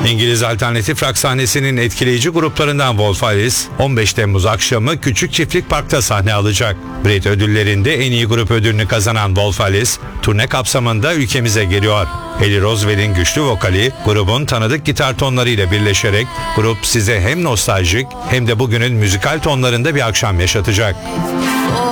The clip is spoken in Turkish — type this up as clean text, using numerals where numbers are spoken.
İngiliz alternatif rock sahnesinin etkileyici gruplarından Wolf Alice, 15 Temmuz akşamı Küçük Çiftlik Park'ta sahne alacak. Brit ödüllerinde en iyi grup ödülünü kazanan Wolf Alice, turne kapsamında ülkemize geliyor. Ellie Roosevelt'in güçlü vokali, grubun tanıdık gitar tonlarıyla birleşerek grup size hem nostaljik hem de bugünün müzikal tonlarında bir akşam yaşatacak.